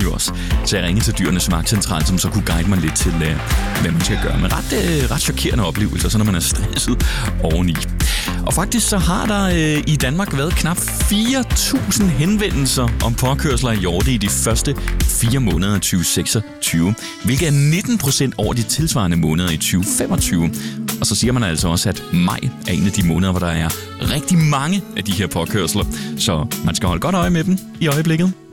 også. Så jeg ringede til Dyrenes Vagtcentral, som så kunne guide mig lidt til, hvad man skal gøre. Men ret chokerende oplevelser, så når man er stresset oveni. Og faktisk så har der i Danmark været knap 4.000 henvendelser om påkørsler af hjorte i de første 4 måneder af 2026, hvilket er 19% over de tilsvarende måneder i 2025. Og så siger man altså også, at maj er en af de måneder, hvor der er rigtig mange af de her påkørsler. Så man skal holde godt øje med dem i øjeblikket.